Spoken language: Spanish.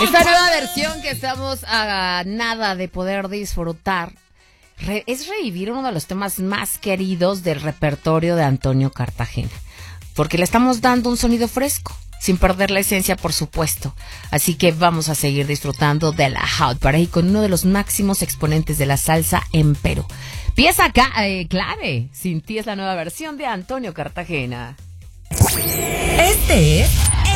Esta nueva versión que estamos a nada de poder disfrutar es revivir uno de los temas más queridos del repertorio de Antonio Cartagena, porque le estamos dando un sonido fresco, sin perder la esencia, por supuesto. Así que vamos a seguir disfrutando de la Hot Party con uno de los máximos exponentes de la salsa en Perú. Pieza clave, Sin ti es la nueva versión de Antonio Cartagena. Este es